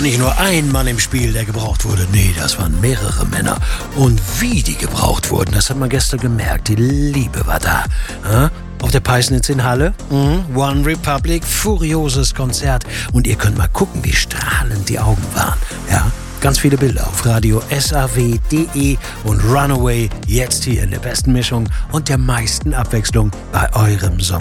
nicht nur ein Mann im Spiel, der gebraucht wurde. Nee, das waren mehrere Männer. Und wie die gebraucht wurden, das hat man gestern gemerkt. Die Liebe war da. Auf der Peisnitz in Halle. One Republic, furioses Konzert. Und ihr könnt mal gucken, wie strahlend die Augen waren. Ja, ganz viele Bilder auf Radio SAW.de und Runaway jetzt hier in der besten Mischung und der meisten Abwechslung bei eurem Song